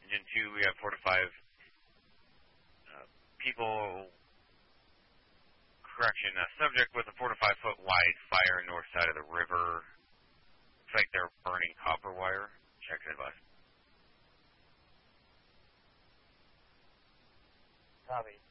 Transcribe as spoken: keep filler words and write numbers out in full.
Engine two, we have four to five uh, people. Correction, a subject with a four to five foot wide fire north side of the river. Looks like they're burning copper wire. Check it advice. Copy.